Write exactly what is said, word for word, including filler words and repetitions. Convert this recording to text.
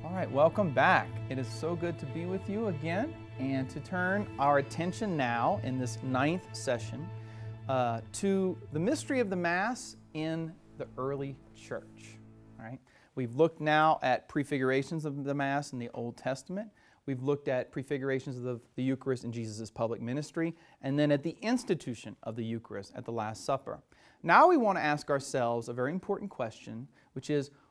All right, welcome back. It is so good to be with you again and to turn our attention now in this ninth session uh, to the mystery of the Mass in the early church. All right? We've looked now at prefigurations of the Mass in the Old Testament. We've looked at prefigurations of the, the Eucharist in Jesus' public ministry, and then at the institution of the Eucharist at the Last Supper. Now we want to ask ourselves a very important question, which is,